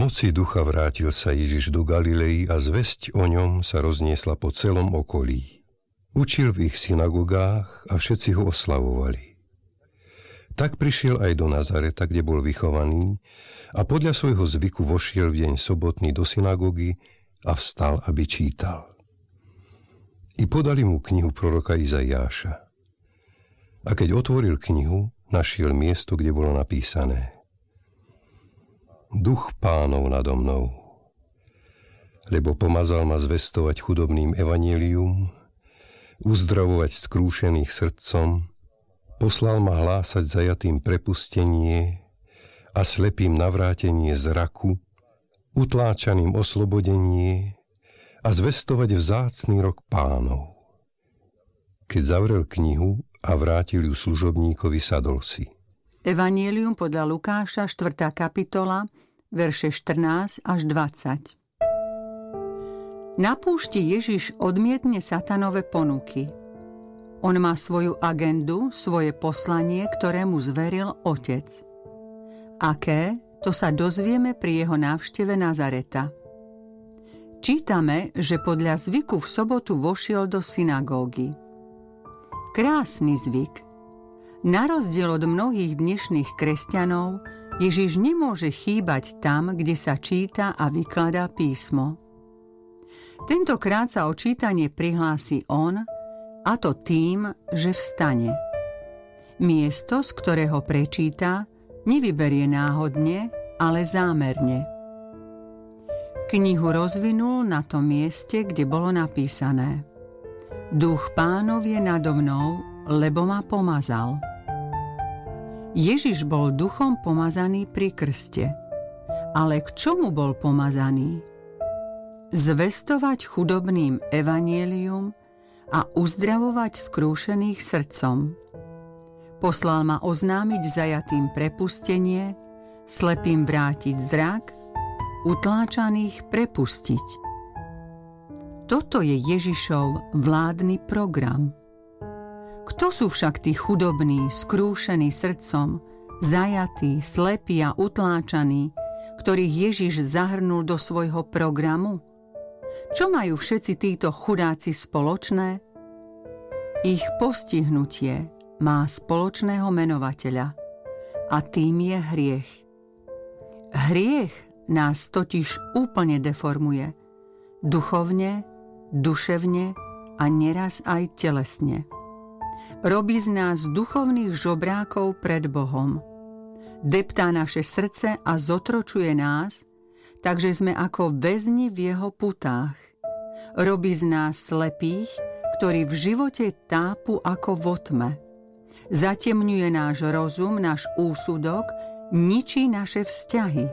moci ducha vrátil sa Ježiš do Galilei a zvesť o ňom sa rozniesla po celom okolí. Učil v ich synagogách a všetci ho oslavovali. Tak prišiel aj do Nazareta, kde bol vychovaný, a podľa svojho zvyku vošiel v deň sobotný do synagógy a vstal, aby čítal. I podali mu knihu proroka Izaiáša. A keď otvoril knihu, našiel miesto, kde bolo napísané: Duch Pánov nado mnou, lebo pomazal ma zvestovať chudobným evanjelium, uzdravovať skrúšených srdcom, poslal ma hlásať zajatým prepustenie a slepým navrátenie zraku, utláčaným oslobodenie a zvestovať vzácny rok Pánov. Keď zavrel knihu a vrátil ju služobníkovi, sadol si. Evanjelium podľa Lukáša, 4. kapitola, verše 14 až 20. Na púšti Ježiš odmietne satanové ponuky. On má svoju agendu, svoje poslanie, ktoré mu zveril Otec. Aké? To sa dozvieme pri jeho návšteve Nazareta. Čítame, že podľa zvyku v sobotu vošiel do synagógy. Krásny zvyk. Na rozdiel od mnohých dnešných kresťanov, Ježiš nemôže chýbať tam, kde sa číta a vykladá písmo. Tentokrát sa o čítanie prihlási on, a to tým, že vstane. Miesto, z ktorého prečíta, nevyberie náhodne, ale zámerne. Knihu rozvinul na tom mieste, kde bolo napísané: Duch Pánov je nado mnou, lebo ma pomazal. Ježiš bol duchom pomazaný pri krste. Ale k čomu bol pomazaný? Zvestovať chudobným evanjelium a uzdravovať skrúšených srdcom. Poslal ma oznámiť zajatým prepustenie, slepým vrátiť zrak, utláčaných prepustiť. Toto je Ježišov vládny program. Kto sú však tí chudobní, skrúšení srdcom, zajatí, slepí a utláčaní, ktorých Ježiš zahrnul do svojho programu? Čo majú všetci títo chudáci spoločné? Ich postihnutie má spoločného menovateľa a tým je hriech. Hriech nás totiž úplne deformuje. Duchovne, duševne a neraz aj telesne. Robí z nás duchovných žobrákov pred Bohom. Deptá naše srdce a zotročuje nás, takže sme ako väzni v jeho putách. Robí z nás slepých, ktorí v živote tápu ako vo tme. Zatemňuje náš rozum, náš úsudok, ničí naše vzťahy.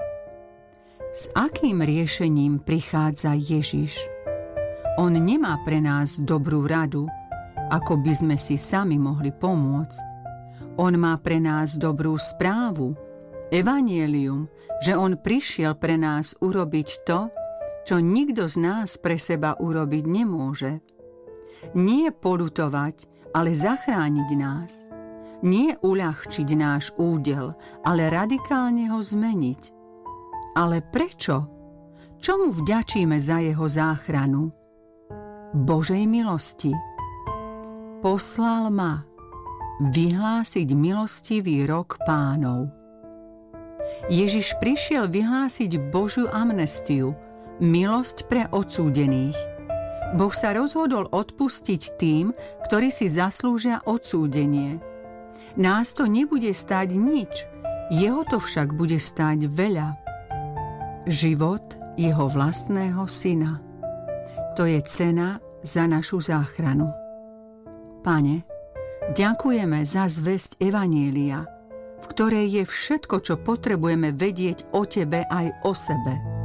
S akým riešením prichádza Ježiš? On nemá pre nás dobrú radu, ako by sme si sami mohli pomôcť. On má pre nás dobrú správu, evanjelium, že on prišiel pre nás urobiť to, čo nikto z nás pre seba urobiť nemôže. Nie poľutovať, ale zachrániť nás. Nie uľahčiť náš údel, ale radikálne ho zmeniť. Ale prečo? Čomu vďačíme za jeho záchranu? Božej milosti. Poslal ma vyhlásiť milostivý rok Pánov. Ježiš prišiel vyhlásiť Božiu amnestiu, milosť pre odsúdených. Boh sa rozhodol odpustiť tým, ktorí si zaslúžia odsúdenie. Nás to nebude stáť nič, jeho to však bude stáť veľa. Život jeho vlastného syna. To je cena za našu záchranu. Pane, ďakujeme za zvesť evanjelia, v ktorej je všetko, čo potrebujeme vedieť o Tebe aj o sebe.